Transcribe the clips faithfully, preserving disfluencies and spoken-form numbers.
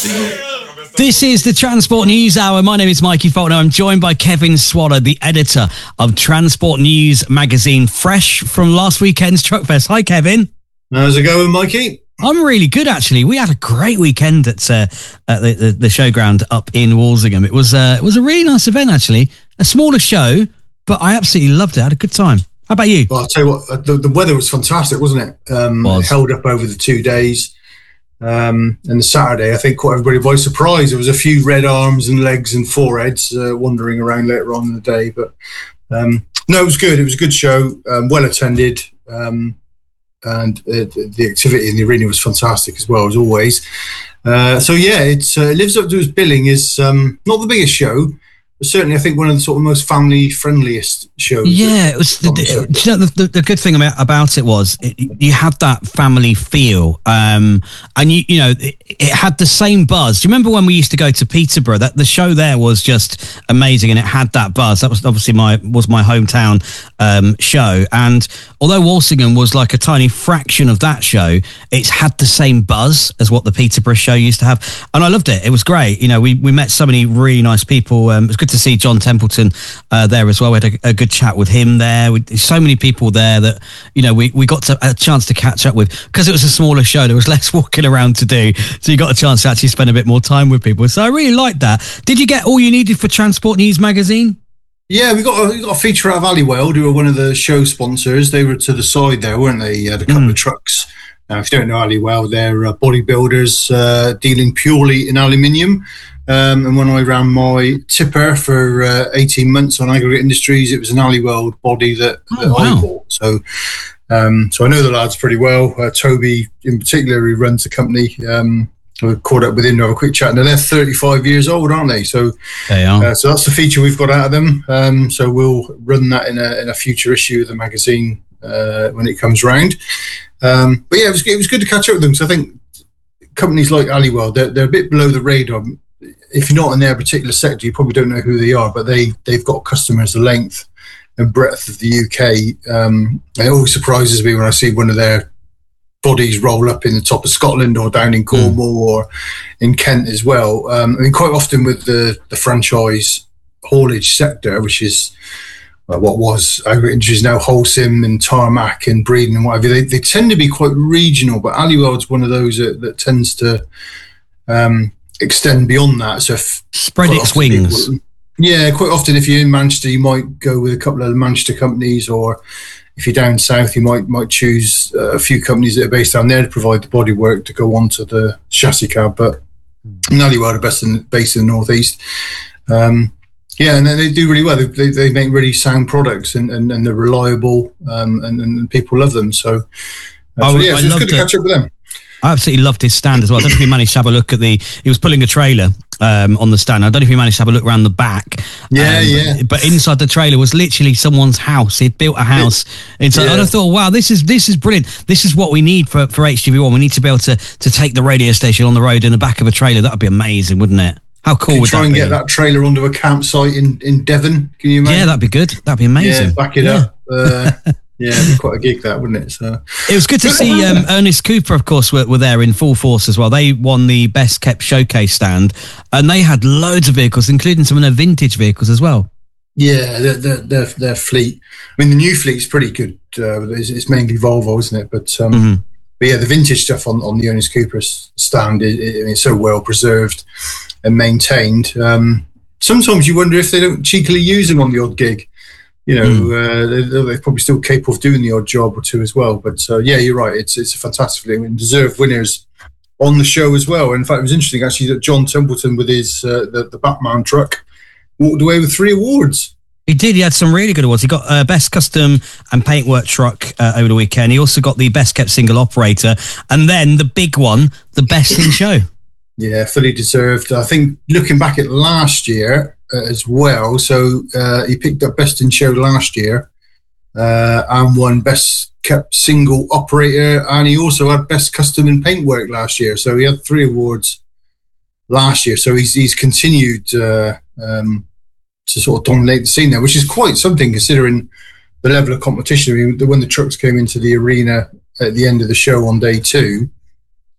This is the Transport News Hour. My name is Mikey Faulkner. I'm joined by Kevin Swaller, the editor of Transport News magazine, fresh from last weekend's Truckfest. Hi, Kevin. How's it going, Mikey? I'm really good, actually. We had a great weekend at, uh, at the, the, the showground up in Walsingham. It was, uh, it was a really nice event, actually. A smaller show, but I absolutely loved it. I had a good time. How about you? Well, I'll tell you what, the, the weather was fantastic, wasn't it? Um, was. It held up over the two days. Um, and the Saturday, I think, caught everybody by surprise. There was a few red arms and legs and foreheads uh, wandering around later on in the day. But um, no, it was good. It was a good show, um, well attended. Um, and uh, the activity in the arena was fantastic as well, as always. Uh, so, yeah, it's, uh, it lives up to its billing. Is um, not the biggest show, but certainly, I think, one of the sort of most family-friendliest shows. Yeah, it was. The, the, you know, the, the good thing about, about it was it, you had that family feel, um, and you you know it, it had the same buzz. Do you remember when we used to go to Peterborough? That the show there was just amazing, and it had that buzz. That was obviously my was my hometown um, show, and although Walsingham was like a tiny fraction of that show, it's had the same buzz as what the Peterborough show used to have, and I loved it. It was great. You know, we we met so many really nice people. Um, it was good to see John Templeton uh, there as well. We had a, a good chat with him there. We, so many people there that, you know, we, we got to, a chance to catch up with. Because it was a smaller show, there was less walking around to do. So you got a chance to actually spend a bit more time with people. So I really liked that. Did you get all you needed for Transport News magazine? Yeah, we got a, we got a feature out of Aliwell, who were one of the show sponsors. They were to the side there, weren't they? Had a couple mm. of trucks. Now, if you don't know Aliwell, they're uh, bodybuilders uh, dealing purely in aluminium. Um, and when I ran my tipper for uh, eighteen months on Aggregate Industries, it was an Aliwell body that, oh, that wow. I bought. So, um, so I know the lads pretty well. Uh, Toby, in particular, who runs the company, um, I caught up with him to have a quick chat. Now they're thirty-five years old, aren't they? So, they are. Uh, so that's the feature we've got out of them. Um, so we'll run that in a in a future issue of the magazine uh, when it comes round. Um, but yeah, it was it was good to catch up with them. So I think companies like Aliwell, they're they're a bit below the radar. If you're not in their particular sector, you probably don't know who they are, but they, they've got customers the length and breadth of the U K. Um, it always surprises me when I see one of their bodies roll up in the top of Scotland or down in Cornwall mm. or in Kent as well. Um, I mean, quite often with the, the franchise haulage sector, which is well, what was Aggregate Industries, now Holcim and Tarmac and Breedon and whatever, they, they tend to be quite regional, but Aliwell's one of those that, that tends to... Um, extend beyond that. So if spread its wings. People, yeah, quite often if you're in Manchester, you might go with a couple of Manchester companies, or if you're down south, you might might choose a few companies that are based down there to provide the bodywork to go onto the chassis cab. But Aliwell are best in, based in the northeast. Um, yeah, and they do really well. They, they, they make really sound products, and, and, and they're reliable, um, and, and people love them. So, uh, oh, so yeah, I so it's good to catch up with them. I absolutely loved his stand as well. I don't know if you managed to have a look at the... He was pulling a trailer um, on the stand. I don't know if you managed to have a look around the back. Yeah, um, yeah. But, but inside the trailer was literally someone's house. He'd built a house. And so yeah. I thought, wow, this is this is brilliant. This is what we need for, for H G V one. We need to be able to, to take the radio station on the road in the back of a trailer. That would be amazing, wouldn't it? How cool Could would try that and be? get that trailer onto a campsite in, in Devon. Can you imagine? Yeah, that'd be good. That'd be amazing. Yeah, back it yeah. up. Uh, yeah, it'd be quite a gig, that, wouldn't it? So it was good to see um, Ernest Cooper, of course, were, were there in full force as well. They won the Best Kept Showcase stand, and they had loads of vehicles, including some of their vintage vehicles as well. Yeah, their, their, their, their fleet. I mean, the new fleet's pretty good. Uh, it's, it's mainly Volvo, isn't it? But, um, mm-hmm. but yeah, the vintage stuff on, on the Ernest Cooper stand is, is so well preserved and maintained. Um, sometimes you wonder if they don't cheekily use them on the odd gig. You know, mm. uh, they're, they're probably still capable of doing the odd job or two as well. But uh, yeah, you're right. It's it's a fantastic thing, and deserved winners on the show as well. In fact, it was interesting actually that John Templeton with his uh, the, the Batman truck walked away with three awards. He did. He had some really good awards. He got uh, Best Custom and Paintwork Truck uh, over the weekend. He also got the Best Kept Single Operator, and then the big one, the Best in Show. Yeah, fully deserved. I think looking back at last year uh, as well, so uh, he picked up Best in Show last year uh, and won Best Kept Single Operator, and he also had Best Custom and Paintwork last year. So he had three awards last year. So he's he's continued uh, um, to sort of dominate the scene there, which is quite something considering the level of competition. I mean, when the trucks came into the arena at the end of the show on day two,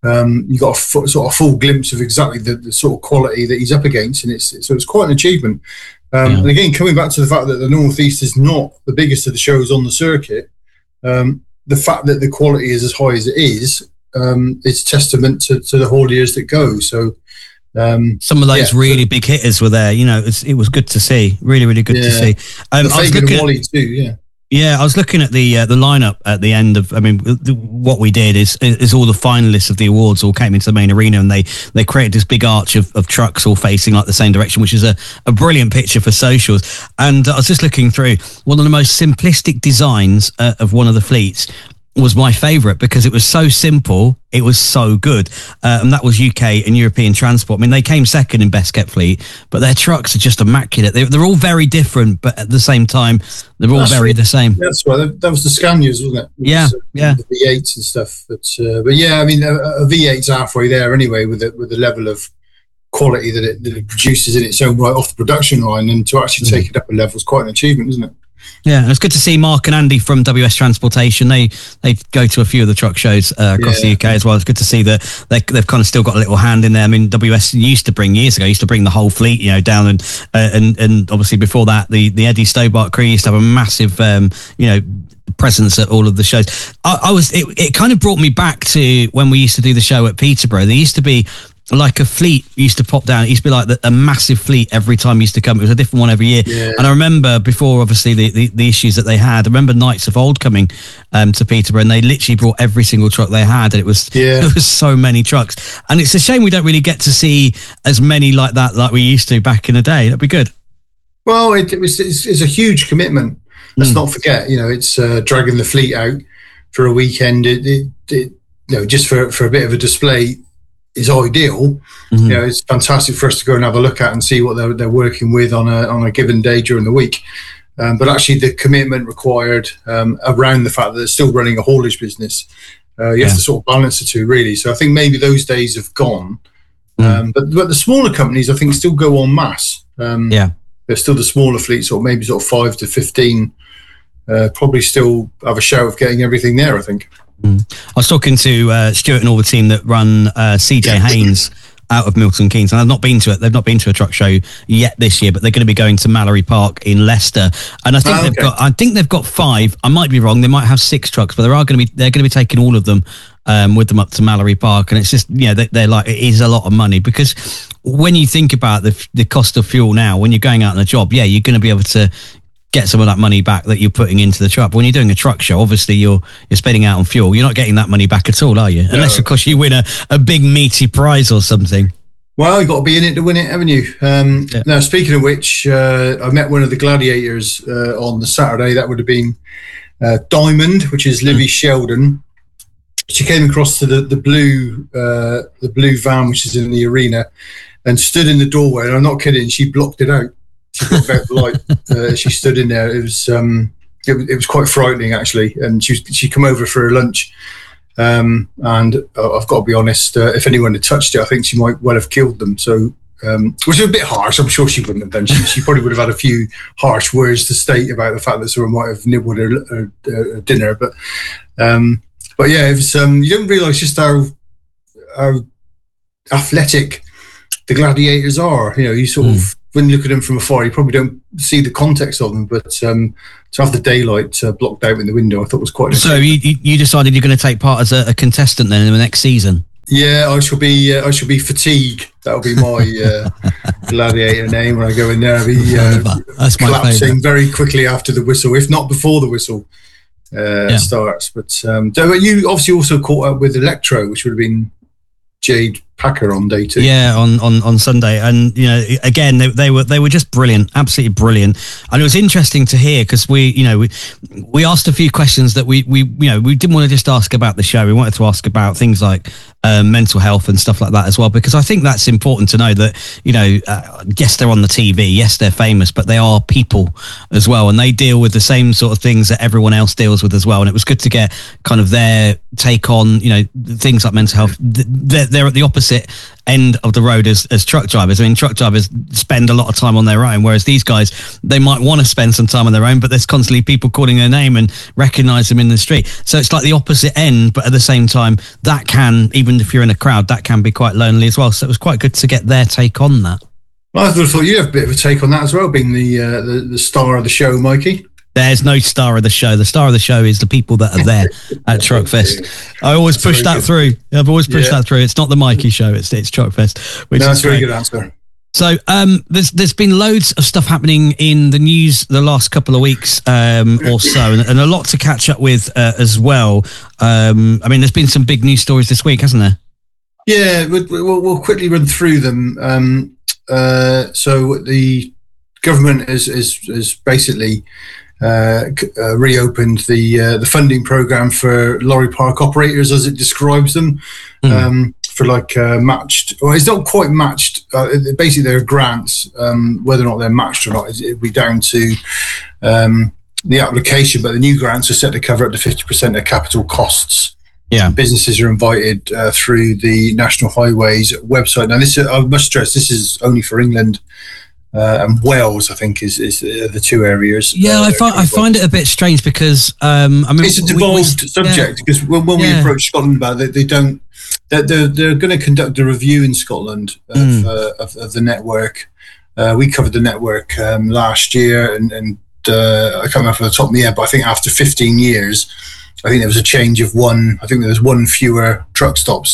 um, you got a f- sort of full glimpse of exactly the, the sort of quality that he's up against, and it's so it's quite an achievement. Um, yeah. And again, coming back to the fact that the Northeast is not the biggest of the shows on the circuit, um, the fact that the quality is as high as it is, um, it's testament to, to the hauliers that go. So um, some of those yeah, really big hitters were there. You know, it's, it was good to see. Really, really good yeah. to see. Um, the I was looking at Wally too. Yeah. Yeah, I was looking at the uh, the lineup at the end of. I mean, the, what we did is is all the finalists of the awards all came into the main arena, and they they created this big arch of, of trucks all facing like the same direction, which is a, a brilliant picture for socials. And I was just looking through one of the most simplistic designs uh, of one of the fleets. Was my favourite because it was so simple, it was so good, uh, and that was U K and European Transport. I mean, they came second in Best Kept Fleet, but their trucks are just immaculate. They're, they're all very different, but at the same time, they're all that's very right. the same. That's right. That was the Scanias, wasn't it? it yeah, was, uh, yeah. The V eights and stuff. But uh, but yeah, I mean, a, a V eight's halfway there anyway with the, with the level of quality that it, that it produces in its own right off the production line, and to actually take mm. it up a level is quite an achievement, isn't it? Yeah, and it's good to see Mark and Andy from W S Transportation. They they go to a few of the truck shows uh, across yeah. the U K as well. It's good to see that they, they've kind of still got a little hand in there. I mean, W S used to bring years ago used to bring the whole fleet, you know, down and uh, and and obviously before that, the the Eddie Stobart crew used to have a massive, um, you know, presence at all of the shows. I, I was it, it kind of brought me back to when we used to do the show at Peterborough. There used to be like a fleet used to pop down. It used to be like the, a massive fleet every time it used to come. It was a different one every year. Yeah. And I remember before, obviously, the, the, the issues that they had, I remember Knights of Old coming um, to Peterborough, and they literally brought every single truck they had. And it was, yeah. there was so many trucks. And it's a shame we don't really get to see as many like that like we used to back in the day. That'd be good. Well, it, it was it's, it's a huge commitment. Let's mm. not forget, you know, it's uh, dragging the fleet out for a weekend. It, it, it, you know, just for, for a bit of a display is ideal. Mm-hmm. You know, it's fantastic for us to go and have a look at and see what they're, they're working with on a on a given day during the week. Um, but actually, the commitment required um, around the fact that they're still running a haulage business, uh, you yeah. have to sort of balance the two, really. So I think maybe those days have gone. Mm. Um, but but the smaller companies, I think, still go en masse. Um, yeah, they're still the smaller fleets, or maybe sort of five to fifteen. Uh, probably still have a shout of getting everything there, I think. Mm. I was talking to uh, Stuart and all the team that run uh, C J Haynes out of Milton Keynes, and I've not been to it. They've not been to a truck show yet this year, but they're going to be going to Mallory Park in Leicester, and I think oh, they've okay. got. I think they've got five. I might be wrong. They might have six trucks, but there are going to be. They're going to be taking all of them um, with them up to Mallory Park, and it's just you know they, they're like it is a lot of money because when you think about the the cost of fuel now, when you're going out on a job, yeah, you're going to be able to get some of that money back that you're putting into the truck. But when you're doing a truck show, obviously you're you're spending out on fuel. You're not getting that money back at all, are you? No. Unless, of course, you win a, a big meaty prize or something. Well, you've got to be in it to win it, haven't you? Um, yeah. Now, speaking of which, uh, I met one of the gladiators uh, on the Saturday. That would have been uh, Diamond, which is Livy mm. Sheldon. She came across to the the blue uh, the blue van, which is in the arena, and stood in the doorway. And I'm not kidding; she blocked it out. She got very light. Uh, she stood in there. It was um, it, it was quite frightening actually. And she she come over for her lunch, um, and uh, I've got to be honest. Uh, if anyone had touched it, I think she might well have killed them. So, um, which is a bit harsh. I'm sure she wouldn't have done. She, she probably would have had a few harsh words to state about the fact that someone might have nibbled her, her, her dinner. But um, but yeah, it was. Um, you don't realise just how how athletic the gladiators are. You know, you sort mm. of. When you look at them from afar, you probably don't see the context of them, but um, to have the daylight uh, blocked out in the window, I thought was quite. So you, you decided you're going to take part as a, a contestant then in the next season? Yeah, I shall be. Uh, I shall be Fatigue. That'll be my uh, gladiator name when I go in there. I'll be uh, That's my collapsing favourite. very quickly after the whistle, if not before the whistle uh, yeah. starts. But um, so you obviously also caught up with Electro, which would have been Jade Packer on day two. Yeah, on, on, on Sunday. And, you know, again, they, they were they were just brilliant, absolutely brilliant. And it was interesting to hear because we, you know, we we asked a few questions that we, we you know, we didn't want to just ask about the show. We wanted to ask about things like um, mental health and stuff like that as well, because I think that's important to know that, you know, uh, yes, they're on the T V, yes, they're famous, but they are people as well. And they deal with the same sort of things that everyone else deals with as well. And it was good to get kind of their take on, you know, things like mental health. They're, they're at the opposite end of the road as, as truck drivers. I mean, truck drivers spend a lot of time on their own, whereas these guys, they might want to spend some time on their own, but there's constantly people calling their name and recognise them in the street. So it's like the opposite end, but at the same time, that can, even if you're in a crowd, that can be quite lonely as well. So it was quite good to get their take on that. Well, I thought you have a bit of a take on that as well, being the uh, the, the star of the show, Mikey. There's no star of the show. The star of the show is the people that are there at Truckfest. I always that's push that good. through. I've always pushed yeah. that through. It's not the Mikey show. It's it's Truckfest. Which no, that's is a very good answer. So um, there's there's been loads of stuff happening in the news the last couple of weeks um, or so, and, and a lot to catch up with uh, as well. Um, I mean, there's been some big news stories this week, hasn't there? Yeah, we'll, we'll, we'll quickly run through them. Um, uh, so the government has is, is, is basically uh, uh, reopened the uh, the funding program for lorry park operators, as it describes them, mm. um, for like uh, matched. Well, it's not quite matched. Uh, basically, there are grants. Um, whether or not they're matched or not, it'll be down to um, the application. But the new grants are set to cover up to fifty percent of capital costs. Yeah, businesses are invited uh, through the National Highways website. Now, this I must stress, this is only for England. Uh, and Wales, I think, is is uh, the two areas. Yeah, uh, I find I find it a bit strange because um, I mean it's a devolved we, we, subject yeah. because when, when yeah. we approach Scotland about it, they, they don't. They're they're, they're going to conduct a review in Scotland of mm. uh, of, of the network. Uh, we covered the network um, last year, and, and uh, I can't remember off the top of my head, but I think after fifteen years, I think there was a change of one. I think there was one fewer truck stops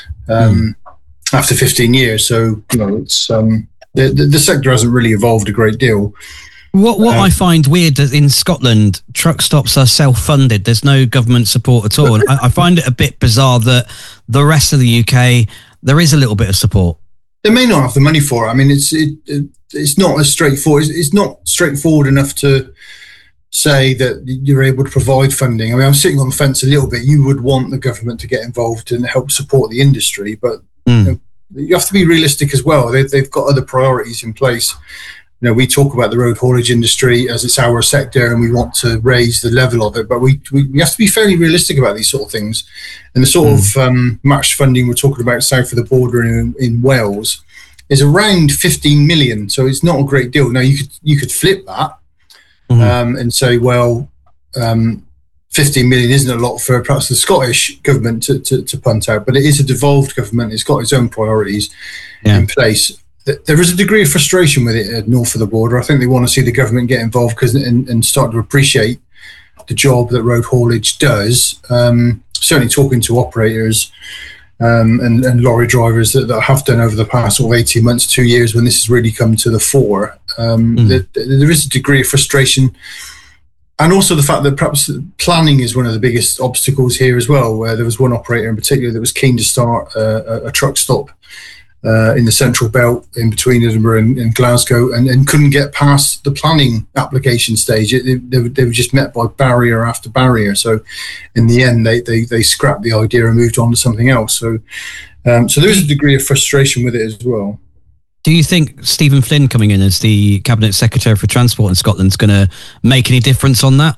um, mm. after fifteen years. So you know, it's. Um, The, the, the sector hasn't really evolved a great deal. What what um, I find weird is in Scotland, truck stops are self-funded. There's no government support at all. And I, I find it a bit bizarre that the rest of the U K, there is a little bit of support. They may not have the money for it. I mean, it's it, it, it's not as straightforward. It's, it's not straightforward enough to say that you're able to provide funding. I mean, I'm sitting on the fence a little bit. You would want the government to get involved and help support the industry, but mm. you know, you have to be realistic as well. They've, they've got other priorities in place. You know, we talk about the road haulage industry as it's our sector and we want to raise the level of it, but we we, we have to be fairly realistic about these sort of things. And the sort mm. of um, matched funding we're talking about south of the border in, in Wales is around fifteen million. So it's not a great deal. Now, you could you could flip that mm. um, and say, well, um, fifteen million isn't a lot for perhaps the Scottish government to, to, to punt out, but it is a devolved government. It's got its own priorities yeah. in place. There is a degree of frustration with it north of the border. I think they want to see the government get involved because and, and start to appreciate the job that road haulage does. Um, certainly talking to operators um, and, and lorry drivers that, that have done over the past sort of eighteen months, two years when this has really come to the fore. Um, mm. there, there is a degree of frustration. And also the fact that perhaps planning is one of the biggest obstacles here as well, where there was one operator in particular that was keen to start a, a truck stop uh, in the central belt in between Edinburgh and, and Glasgow and, and couldn't get past the planning application stage. It, it, they, they were just met by barrier after barrier. So in the end, they, they, they scrapped the idea and moved on to something else. So, um, so there is a degree of frustration with it as well. Do you think Stephen Flynn coming in as the Cabinet Secretary for Transport in Scotland is going to make any difference on that?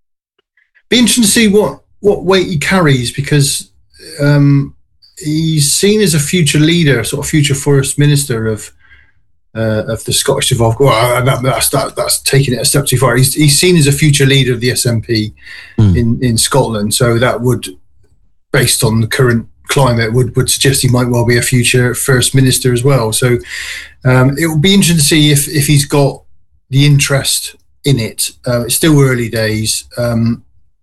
Be interesting to see what, what weight he carries because um, he's seen as a future leader, sort of future First Minister of uh, of the Scottish Devolved. Well, that, that's that, that's taking it a step too far. He's, he's seen as a future leader of the S N P mm. in, in Scotland. So that would, based on the current climate, would, would suggest he might well be a future First Minister as well. So um, it will be interesting to see if, if he's got the interest in it. Uh, it's still early days. Um,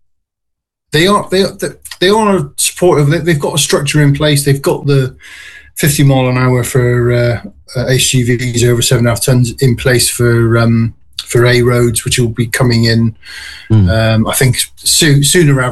they are they are they are supportive. They've got a structure in place. They've got the fifty mile an hour for uh, uh, H G Vs over seven and a half tons in place for um, for A roads, which will be coming in. Mm. Um, I think soon, sooner rather